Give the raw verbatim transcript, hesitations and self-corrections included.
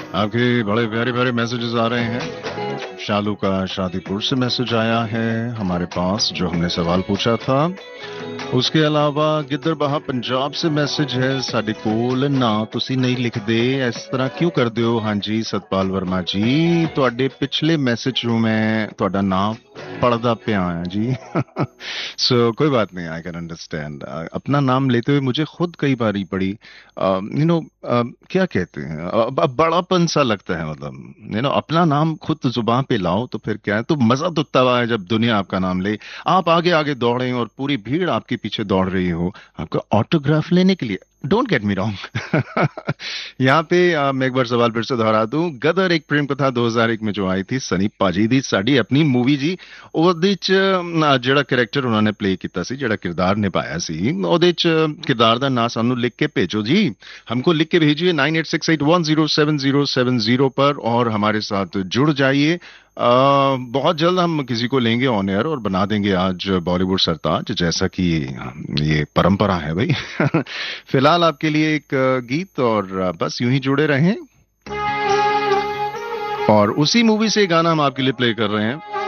आपके बड़े प्यारे प्यारे मैसेजेस आ रहे हैं। शालू का शादीपुर से मैसेज आया है हमारे पास, जो हमने सवाल पूछा था। उसके अलावा गिद्दरबाहा पंजाब से मैसेज है, ਸਾਡੇ ਕੋਲ ਨਾ ਤੁਸੀਂ ਨਹੀਂ ਲਿਖਦੇ, ਇਸ ਤਰ੍ਹਾਂ ਕਿਉਂ ਕਰਦੇ ਹੋ? ਹਾਂਜੀ ਸਤਪਾਲ वर्मा जी, ਤੁਹਾਡੇ ਪਿਛਲੇ ਮੈਸੇਜ ਨੂੰ ਮੈਂ ਤੁਹਾਡਾ ਨਾਮ पढ़दा पिया है जी। सो so, कोई बात नहीं, आई कैन अंडरस्टैंड। अपना नाम लेते हुए मुझे खुद कई बार ही पड़ी, यू नो क्या कहते हैं, अ, बड़ापन सा लगता है। मतलब यू नो अपना नाम खुद जुबान पे लाओ तो फिर क्या है, तो मजा तो तब है जब दुनिया आपका नाम ले, आप आगे आगे दौड़े और पूरी भीड़ आपके पीछे दौड़ रही हो आपका ऑटोग्राफ लेने के लिए। Don't get me wrong. यहाँ पे अ, मैं एक बार सवाल फिर से दोहरा दूं। गदर एक प्रेम कथा दो हज़ार एक में जो आई थी, सनी पाजी ਦੀ ਸਾਡੀ ਆਪਣੀ ਮੂਵੀ ਜੀ। ਉਹਦੇ ਚ ਅ, ਜਿਹੜਾ ਕੈਰੈਕਟਰ ਉਹਨਾਂ ਨੇ ਪਲੇ ਕੀਤਾ ਸੀ, ਜਿਹੜਾ ਕਿਰਦਾਰ ਨਿਭਾਇਆ ਸੀ, ਉਹਦੇ ਚ ਕਿਰਦਾਰ ਦਾ ਨਾਂ ਸਾਨੂੰ ਲਿਖ के भेजो जी। हमको लिख के भेजिए nine eight six eight one zero seven zero seven zero पर, और हमारे साथ जुड़ जाइए। अ, बहुत जल्द हम किसी को लेंगे ऑन एयर और बना देंगे आज बॉलीवुड सरताज, जैसा कि ये परंपरा है भाई। फिलहाल आपके लिए एक अ, गीत, और अ, बस यूं ही जुड़े रहें। और उसी मूवी से गाना हम आपके लिए प्ले कर रहे हैं।